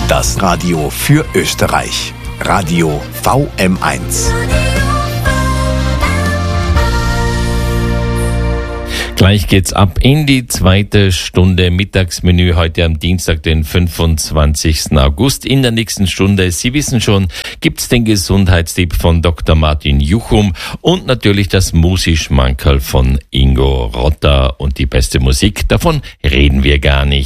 Das Radio für Österreich. Radio VM1. Gleich geht's ab in die zweite Stunde Mittagsmenü heute am Dienstag, den 25. August. In der nächsten Stunde, Sie wissen schon, gibt's den Gesundheitstipp von Dr. Martin Juchum und natürlich das Musikschmankerl von Ingo Rotter und die beste Musik. Davon reden wir gar nicht.